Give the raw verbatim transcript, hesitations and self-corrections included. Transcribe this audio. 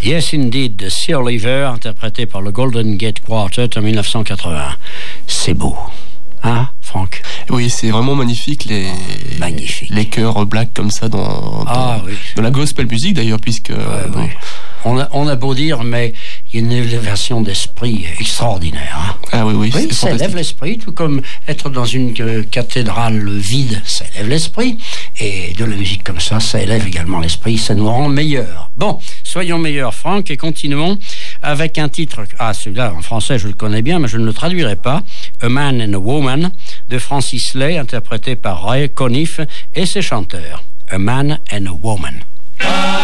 Yes Indeed de Sir Lever, interprété par le Golden Gate Quartet en dix-neuf cent quatre-vingts. C'est beau, hein, Franck? Oui, c'est vraiment magnifique, les, oh, magnifique. les chœurs black comme ça dans, dans, ah, oui. dans la gospel music d'ailleurs, puisque... Ouais, euh, oui. on, a, on a beau dire, mais il y a une élévation d'esprit extraordinaire. Hein. Ah oui, oui, oui ça élève l'esprit, tout comme être dans une euh, cathédrale vide, ça élève l'esprit. Et de la musique comme ça, ça élève également l'esprit, ça nous rend meilleurs. Bon, soyons meilleurs, Franck, et continuons avec un titre... Ah, celui-là, en français, je le connais bien, mais je ne le traduirai pas. A Man and a Woman, de Francis Lay, interprété par Ray Conniff et ses chanteurs. A Man and a Woman.